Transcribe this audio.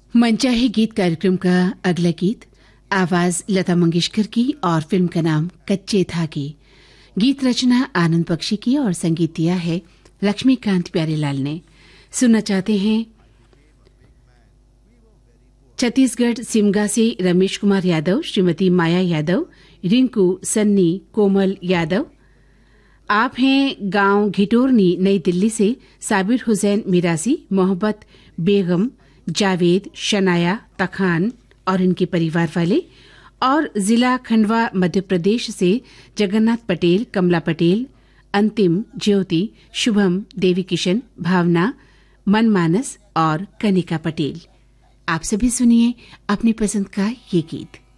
मनचाहे गीत कार्यक्रम का अगला गीत आवाज लता मंगेशकर की और फिल्म का नाम कच्चे धागे। गीत रचना आनंद बख्शी की और संगीत दिया है लक्ष्मीकांत प्यारेलाल ने। सुनना चाहते हैं छत्तीसगढ़ सिमगा से रमेश कुमार यादव, श्रीमती माया यादव, रिंकू, सन्नी, कोमल यादव। आप हैं गांव घिटोरनी, नई दिल्ली से साबिर हुसैन मिरासी, मोहब्बत बेगम, जावेद, शनाया, तखान और इनके परिवार वाले। और जिला खंडवा मध्य प्रदेश से जगन्नाथ पटेल, कमला पटेल, अंतिम, ज्योति, शुभम, देवी किशन, भावना, मनमानस और कनिका पटेल। आप सभी सुनिए अपनी पसंद का ये गीत।